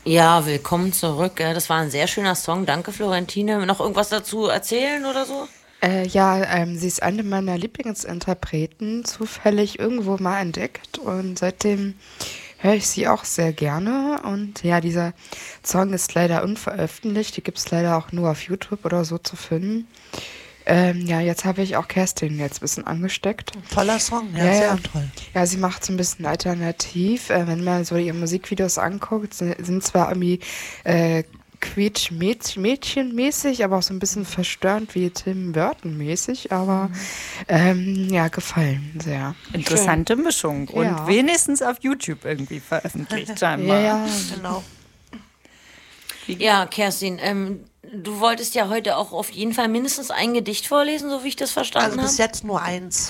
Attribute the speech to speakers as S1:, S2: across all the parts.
S1: Ja, willkommen zurück. Das war ein sehr schöner Song. Danke, Florentine. Noch irgendwas dazu erzählen oder so?
S2: Sie ist eine meiner Lieblingsinterpreten, zufällig irgendwo mal entdeckt und seitdem höre ich sie auch sehr gerne. Und ja, dieser Song ist leider unveröffentlicht, die gibt es leider auch nur auf YouTube oder so zu finden. Jetzt habe ich auch Kerstin jetzt ein bisschen angesteckt.
S3: Ein toller Song, ja,
S2: Ja,
S3: sehr
S2: ja.
S3: toll.
S2: Ja, sie macht so ein bisschen alternativ. Wenn man so ihre Musikvideos anguckt, sind zwar irgendwie Quietsch-Mädchen-mäßig, aber auch so ein bisschen verstörend wie Tim Burton-mäßig, aber gefallen sehr.
S4: Interessante Mischung. Und
S2: Ja.
S4: wenigstens auf YouTube irgendwie veröffentlicht scheinbar.
S2: Ja,
S3: Genau.
S1: Ja, Kerstin, du wolltest ja heute auch auf jeden Fall mindestens ein Gedicht vorlesen, so wie ich das
S3: Also
S1: verstanden
S3: bis
S1: habe.
S3: jetzt nur eins.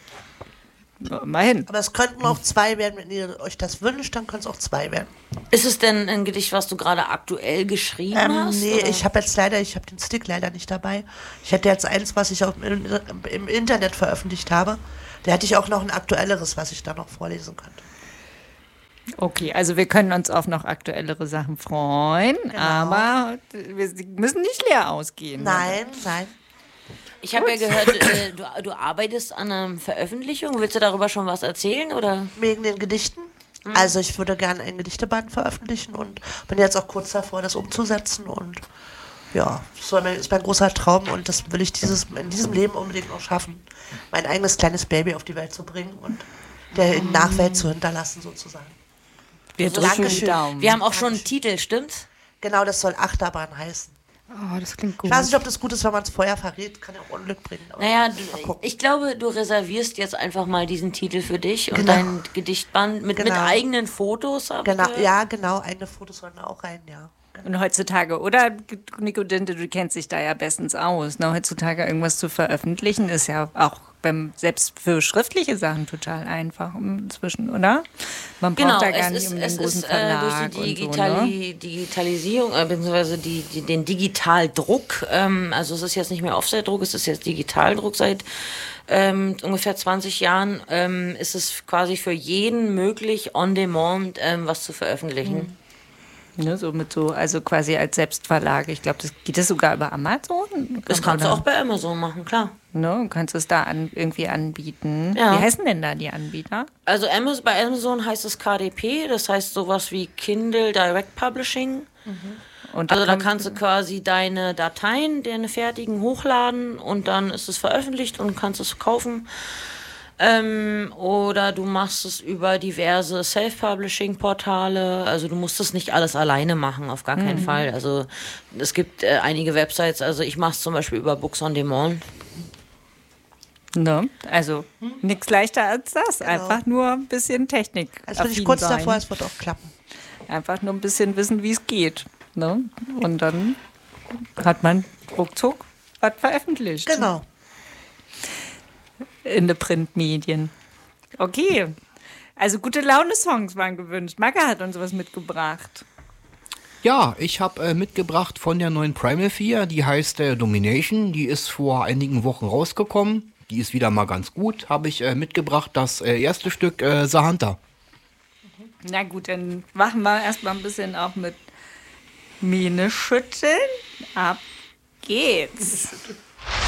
S4: Immerhin.
S3: Aber es könnten auch zwei werden, wenn ihr euch das wünscht, dann können es auch zwei werden.
S1: Ist es denn ein Gedicht, was du gerade aktuell geschrieben hast?
S3: Nee,
S1: oder?
S3: ich habe den Stick leider nicht dabei. Ich hätte jetzt eins, was ich im Internet veröffentlicht habe. Da hätte ich auch noch ein aktuelleres, was ich da noch vorlesen könnte.
S4: Okay, also wir können uns auf noch aktuellere Sachen freuen, aber wir müssen nicht leer ausgehen.
S3: Nein.
S1: Ich habe ja gehört, du arbeitest an einer Veröffentlichung. Willst du darüber schon was erzählen? Oder?
S3: Wegen den Gedichten. Also ich würde gerne ein Gedichteband veröffentlichen und bin jetzt auch kurz davor, das umzusetzen. Und ja, ist mein großer Traum und das will ich in diesem Leben unbedingt noch schaffen, mein eigenes kleines Baby auf die Welt zu bringen und der Nachwelt zu hinterlassen sozusagen.
S4: Wir drücken die
S3: Dankeschön.
S4: Daumen.
S1: Wir haben auch schon einen Titel, stimmt's?
S3: Genau, das soll Achterbahn heißen.
S2: Oh, das klingt gut.
S3: Ich weiß nicht, ob das gut ist, wenn man es vorher verrät. Kann ja auch Unglück bringen. Aber
S1: Naja,
S3: mal gucken.
S1: ich glaube, du reservierst jetzt einfach mal diesen Titel für dich und
S3: Genau.
S1: dein Gedichtband mit eigenen Fotos.
S3: Genau, ja, genau. Eigene Fotos sollen da auch rein, ja.
S4: Und heutzutage, oder Nico Dinte, du kennst dich da ja bestens aus. Ne? Heutzutage irgendwas zu veröffentlichen ist ja auch selbst für schriftliche Sachen total einfach inzwischen, oder? Man braucht da gar nicht den großen Verlag
S1: durch die
S4: und so, ne?
S1: Digitalisierung, beziehungsweise den Digitaldruck, also es ist jetzt nicht mehr Offset-Druck, es ist jetzt Digitaldruck seit ungefähr 20 Jahren, ist es quasi für jeden möglich, on demand was zu veröffentlichen.
S4: Ne, also quasi als Selbstverlag. Ich glaube, geht das sogar über Amazon?
S1: Das kannst du auch bei Amazon machen, klar.
S4: Ne, du kannst es da irgendwie anbieten.
S1: Ja.
S4: Wie heißen denn da die Anbieter?
S1: Also bei Amazon heißt es KDP, das heißt sowas wie Kindle Direct Publishing.
S4: Und
S1: Also da kannst du quasi deine Dateien, deine fertigen hochladen und dann ist es veröffentlicht und kannst es kaufen. Oder du machst es über diverse Self-Publishing-Portale. Also du musst es nicht alles alleine machen, auf gar keinen Fall. Also es gibt einige Websites, also ich mache es zum Beispiel über Books on Demand.
S4: Ne? Also nichts leichter als das.
S3: Genau.
S4: Einfach nur ein bisschen Technik.
S3: Also bin ich kurz davor, es wird auch klappen.
S4: Einfach nur ein bisschen wissen, wie es geht. Ne? Und dann hat man ruckzuck was veröffentlicht.
S3: Genau.
S4: In den Printmedien. Okay. Also gute Laune-Songs waren gewünscht. Magga hat uns was mitgebracht.
S5: Ja, ich habe mitgebracht von der neuen Primal 4, die heißt Domination. Die ist vor einigen Wochen rausgekommen. Die ist wieder mal ganz gut. Habe ich mitgebracht das erste Stück Sahanta.
S4: Na gut, dann machen wir erstmal ein bisschen auch mit Mähne schütteln. Ab geht's.